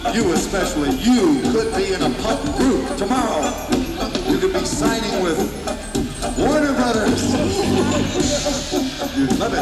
You especially, you could be in a punk group tomorrow. You could be signing with Warner Brothers. You'd love it.